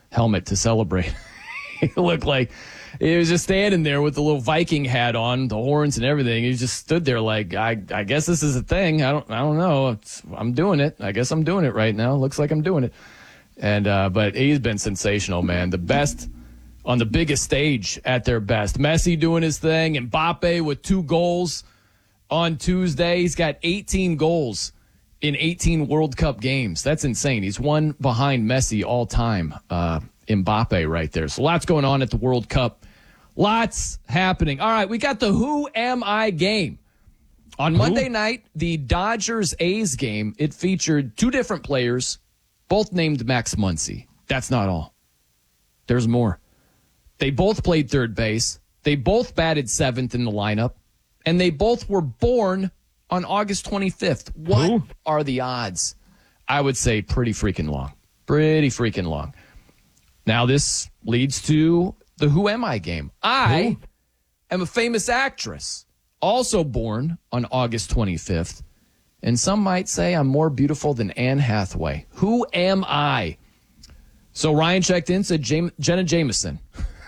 helmet to celebrate. He looked like he was just standing there with the little Viking hat on, the horns and everything. He just stood there like, I guess this is a thing. I don't know. I'm doing it. I guess I'm doing it right now. Looks like I'm doing it. And but he's been sensational, man. The best on the biggest stage at their best. Messi doing his thing. Mbappe with 2 goals on Tuesday. He's got 18 goals in 18 World Cup games. That's insane. He's one behind Messi all time. Mbappe right there. So lots going on at the World Cup. Lots happening. All right, we got the Who Am I game. On Monday night, the Dodgers-A's game, it featured 2 different players, both named Max Muncy. That's not all. There's more. They both played third base. They both batted 7th in the lineup. And they both were born on August 25th. What are the odds? I would say pretty freaking long. Pretty freaking long. Now, this leads to the Who Am I game. I am a famous actress, also born on August 25th. And some might say I'm more beautiful than Anne Hathaway. Who am I? So Ryan checked in, said Jenna Jameson.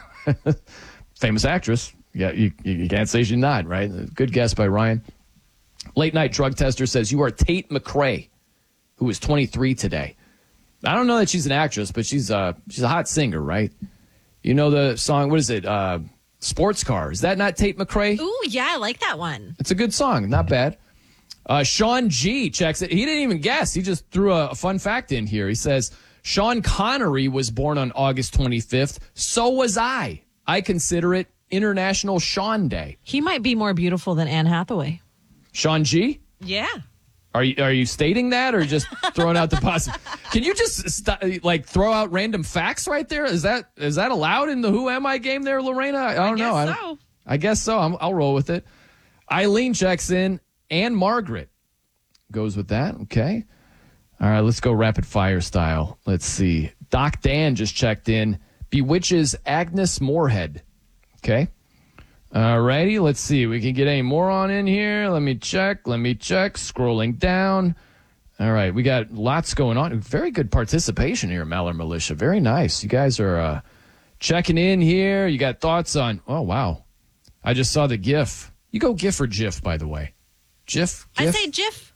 Famous actress. Yeah, you can't say she's not, right? Good guess by Ryan. Late Night Drug Tester says you are Tate McRae, who is 23 today. I don't know that she's an actress, but she's a hot singer, right? You know the song, what is it? Sports Car. Is that not Tate McRae? Ooh, yeah, I like that one. It's a good song. Not bad. Sean G checks it. He didn't even guess. He just threw a fun fact in here. He says, Sean Connery was born on August 25th. So was I. I consider it International Sean Day. He might be more beautiful than Anne Hathaway. Sean G? Yeah. Are you stating that or just throwing out the possibility? Can you just throw out random facts right there? Is that allowed in the Who Am I game there, Lorena? I don't know. I guess so. I'll roll with it. Eileen checks in. Anne Margaret goes with that. Okay. All right, let's go rapid fire style. Let's see. Doc Dan just checked in. Bewitches Agnes Moorehead. Okay. All righty, let's see. We can get any more on in here. Let me check. Scrolling down. All right, we got lots going on. Very good participation here, Maller Militia. Very nice. You guys are checking in here. You got thoughts on, oh, wow. I just saw the GIF. You go GIF or GIF, by the way? GIF? I say GIF.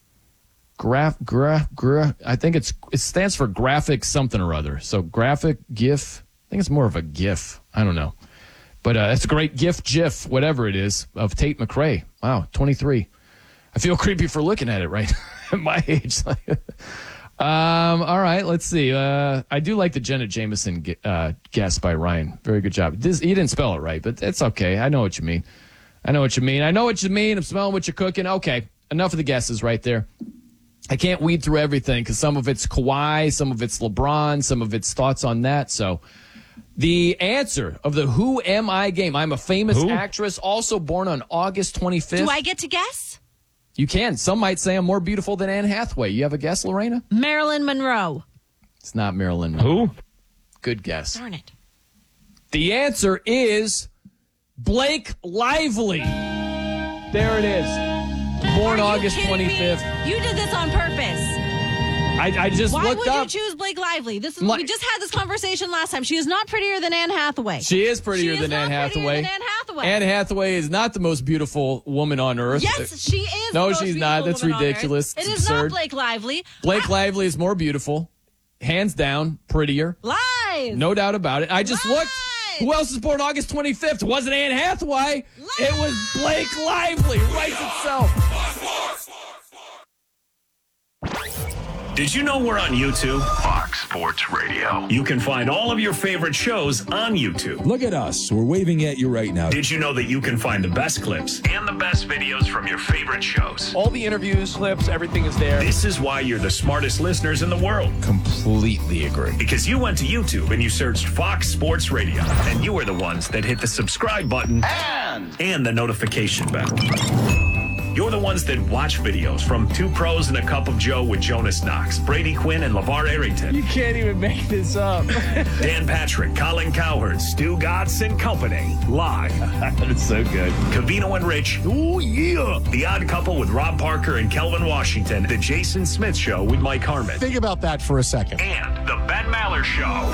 I think it stands for graphic something or other. So graphic, GIF. I think it's more of a GIF. I don't know. But that's a great GIF, whatever it is, of Tate McRae. Wow, 23. I feel creepy for looking at it right at my age. All right, let's see. I do like the Jenna Jameson guess by Ryan. Very good job. He didn't spell it right, but it's okay. I know what you mean. I'm smelling what you're cooking. Okay, enough of the guesses right there. I can't weed through everything because some of it's Kawhi, some of it's LeBron, some of it's thoughts on that. So the answer of the Who Am I game. I'm a famous actress, also born on August 25th. Do I get to guess? You can. Some might say I'm more beautiful than Anne Hathaway. You have a guess, Lorena? Marilyn Monroe. It's not Marilyn Monroe. Who? Good guess. Darn it. The answer is Blake Lively. There it is. Born August 25th. You did this on purpose. I just Why looked would up. you choose Blake Lively? We just had this conversation last time. She is not prettier than Anne Hathaway. She is prettier than Anne Hathaway. Anne Hathaway is not the most beautiful woman on earth. Yes, she is. No, she's not. That's ridiculous. It is not Blake Lively. Blake Lively is more beautiful. Hands down, prettier. Lies. No doubt about it. I just looked. Who else is born August 25th? It wasn't Anne Hathaway. Lies. It was Blake Lively. Writes itself. Did you know we're on YouTube? Fox Sports Radio. You can find all of your favorite shows on YouTube. Look at us. We're waving at you right now. Did you know that you can find the best clips And the best videos from your favorite shows. All the interviews, clips, everything is there. This is why you're the smartest listeners in the world. Completely agree. Because you went to YouTube and you searched Fox Sports Radio. And you were the ones that hit the subscribe button and the notification bell. You're the ones that watch videos from Two Pros and a Cup of Joe with Jonas Knox, Brady Quinn, and LeVar Arrington. You can't even make this up. Dan Patrick, Colin Cowherd, Stu Gatz and Company. Live. That's so good. Cavino and Rich. Ooh, yeah. The Odd Couple with Rob Parker and Kelvin Washington. The Jason Smith Show with Mike Harmon. Think about that for a second. And the Ben Maller Show.